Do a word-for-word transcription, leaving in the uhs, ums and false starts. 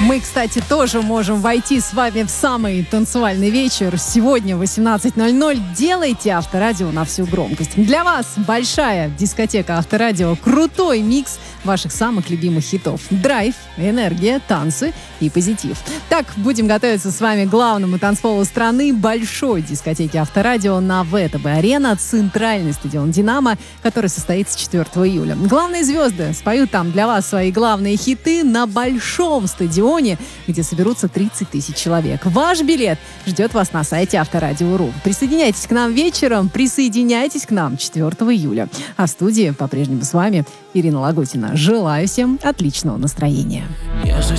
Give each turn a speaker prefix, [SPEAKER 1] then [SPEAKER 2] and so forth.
[SPEAKER 1] Мы, кстати, тоже можем войти с вами в самый танцевальный вечер. Сегодня в восемнадцать ноль ноль. Делайте Авторадио на всю громкость. Для вас большая дискотека Авторадио. Крутой микс ваших самых любимых хитов. Драйв, энергия, танцы и позитив. Так, будем готовиться с вами к главному танцполу страны, большой дискотеке Авторадио на ВТБ-арена, центральный стадион «Динамо», который состоится четвёртого июля. Главные звезды споют там для вас свои главные хиты на большом стадионе, где соберутся тридцать тысяч человек. Ваш билет ждет вас на сайте авторадио точка ру. Присоединяйтесь к нам вечером, присоединяйтесь к нам четвёртого июля. А в студии по-прежнему с вами Ирина Лагутина. Желаю всем отличного настроения.
[SPEAKER 2] Я же